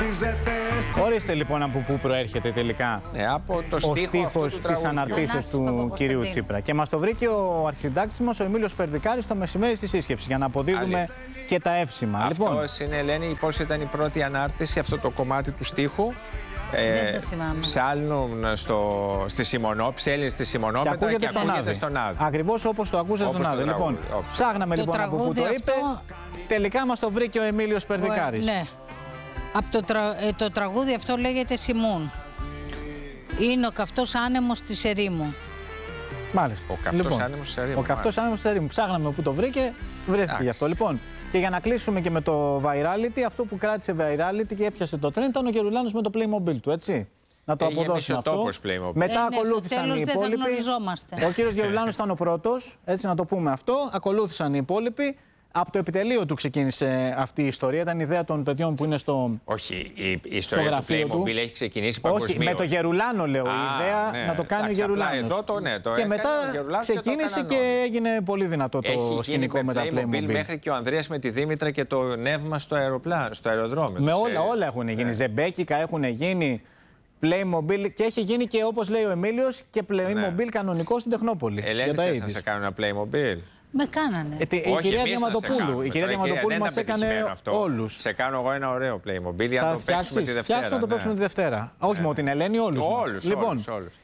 Ορίστε λοιπόν από πού προέρχεται τελικά από το ο στίχος της αναρτήσεως του κυρίου Τσίπρα. Και μας το βρήκε ο αρχισυντάκτης μας, ο Εμίλιος Περδικάρης, το μεσημέρι στη σύσκεψη, για να αποδίδουμε και τα εύσημα. Αυτός είναι, Ελένη, πώς ήταν η πρώτη ανάρτηση, αυτό το κομμάτι του στίχου. Δεν το θυμάμαι. Ψάλνουν στη Σιμονό, ψέλνει στη Σιμονό, και ακούγεται στον Άδη. Ακριβώς όπως το ακούσατε στον Άδη. Λοιπόν, ψάχναμε λοιπόν από πού το είπε. Τελικά μας το βρήκε ο Εμίλιος Περδικάρης. Ναι. Το τραγούδι αυτό λέγεται Σιμών. Είναι ο καυτός άνεμος της ερήμου. Μάλιστα. Ο καυτός άνεμος της ερήμου. Ο καυτός άνεμος της ερήμου. Ψάχναμε πού το βρήκε, βρέθηκε γι' αυτό. Λοιπόν, και για να κλείσουμε και με το virality, αυτό που κράτησε virality και έπιασε το trend ήταν ο Γερουλάνος με το Playmobil του, έτσι. Να το αποδώσουμε αυτό. Μετά ακολούθησαν οι υπόλοιποι. Ο κύριος Γερουλάνος ήταν ο πρώτος, έτσι να το πούμε αυτό. Ακολούθησαν οι υπόλοιποι. Από το επιτελείο του ξεκίνησε αυτή η ιστορία. Ήταν η ιδέα των παιδιών που είναι στο. Όχι, η ιστορία του Playmobil έχει ξεκινήσει παγκοσμίως. Όχι, με το Γερουλάνο λέω. Η ιδέα να το κάνει ο Γερουλάνος. Και μετά ξεκίνησε και έγινε πολύ δυνατό το σκηνικό με τα Playmobil. Μέχρι και ο Ανδρέας με τη Δήμητρα και το νεύμα στο αεροδρόμιο. Με όλα έχουν γίνει. Ζεμπέκικα έχουν γίνει. Playmobil και έχει γίνει και, όπως λέει ο Εμίλιος, και Playmobil κανονικό στην Τεχνόπολη. Ελένη, θες να σε κάνω ένα Playmobil? Με κάνανε. Η κυρία Διαμαντοπούλου. Η κυρία Διαμαντοπούλου μας έκανε όλους. Σε κάνω εγώ ένα ωραίο Playmobil για να το παίξουμε τη Δευτέρα. Φτιάξτε να το παίξουμε τη Δευτέρα. Όχι μόνο την Ελένη, όλους. Λοιπόν,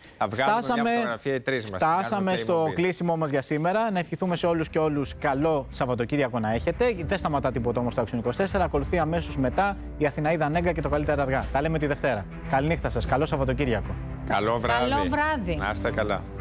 φτάσαμε στο κλείσιμό μας για σήμερα. Να ευχηθούμε σε όλους και όλους καλό Σαββατοκύριακο να έχετε. Δεν σταματά τίποτα όμως το Action 24. Ακολουθεί αμέσως μετά η Αθηναίδα Νέγκα και το Καλύτερα Αργά. Τα λέμε τη Δευτέρα. Καληνύχτα σας. Καλό Σαββατοκύριακο. Καλό βράδυ. Καλό βράδυ. Να είστε καλά.